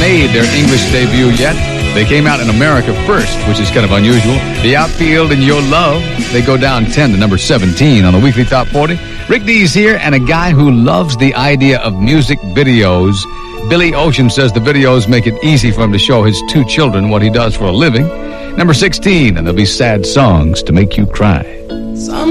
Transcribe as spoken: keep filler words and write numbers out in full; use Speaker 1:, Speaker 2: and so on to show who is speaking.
Speaker 1: made their English debut yet. They came out in America first, which is kind of unusual. The Outfield and Your Love, they go down ten to number seventeen on the Weekly Top forty. Rick Dees here, and a guy who loves the idea of music videos. Billy Ocean says the videos make it easy for him to show his two children what he does for a living. Number sixteen, and there'll be sad songs to make you cry.
Speaker 2: Some